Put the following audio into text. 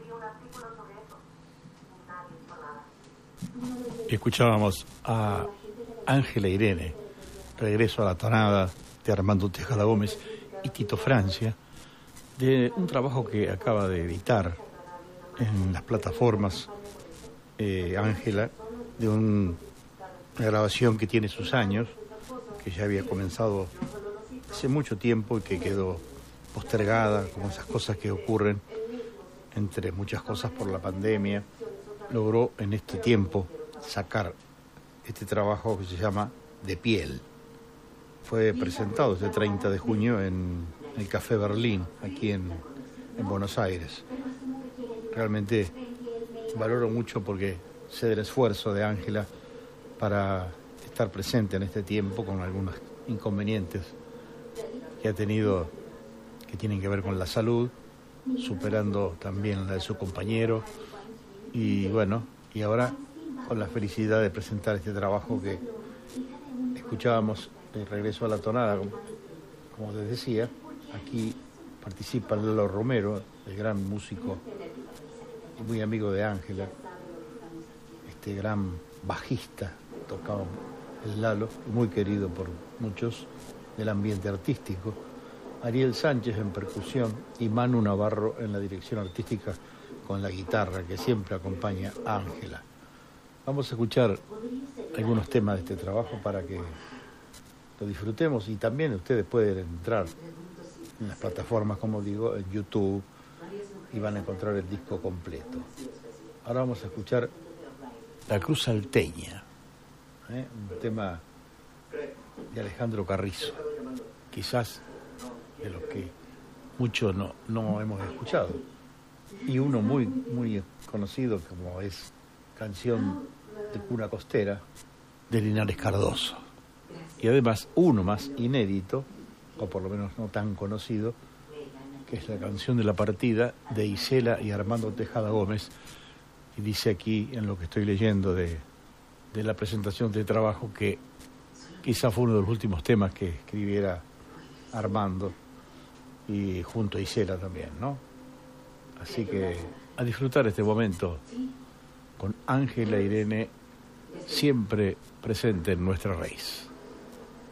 Escuchábamos a Ángela Irene, Regreso a la tonada, de Armando Tejada Gómez y Tito Francia, de un trabajo que acaba de editar en las plataformas Ángela, de una grabación que tiene sus años, que ya había comenzado hace mucho tiempo y que quedó postergada, como esas cosas que ocurren, entre muchas cosas por la pandemia. Logró en este tiempo sacar este trabajo que se llama De Piel. Fue presentado este 30 de junio en el Café Berlín, aquí en Buenos Aires. Realmente valoro mucho porque sé del esfuerzo de Ángela para estar presente en este tiempo con algunos inconvenientes que ha tenido, que tienen que ver con la salud, superando también la de su compañero, y bueno, y ahora con la felicidad de presentar este trabajo que escuchábamos de Regreso a la tonada, como les decía. Aquí participa Lalo Romero, el gran músico y muy amigo de Ángela, este gran bajista, tocaba el Lalo, muy querido por muchos del ambiente artístico. Ariel Sánchez en percusión y Manu Navarro en la dirección artística con la guitarra, que siempre acompaña a Ángela. Vamos a escuchar algunos temas de este trabajo para que lo disfrutemos, y también ustedes pueden entrar en las plataformas, como digo, en YouTube, y van a encontrar el disco completo. Ahora vamos a escuchar La Cruz Salteña, un tema de Alejandro Carrizo, quizás de los que muchos no hemos escuchado, y uno muy, muy conocido como es Canción de Cuna Costera, de Linares Cardoso. Y además uno más inédito, o por lo menos no tan conocido, que es la Canción de la Partida, de Isela y Armando Tejada Gómez. Y dice aquí, en lo que estoy leyendo de la presentación de trabajo, que quizá fue uno de los últimos temas que escribiera Armando, y junto a Isela también, ¿no? Así que a disfrutar este momento con Ángela Irene, siempre presente en nuestra raíz.